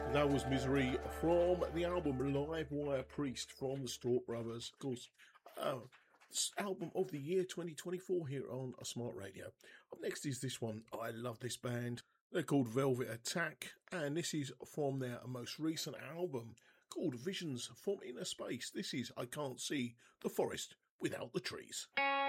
That was Misery from the album Live Wire Priest from the Stork Brothers. Of course, album of the year 2024 here on Smart Radio. Up next is this one. I love this band. They're called Velvet Attack, and this is from their most recent album called Visions from Inner Space. This is I Can't See the Forest Without the Trees.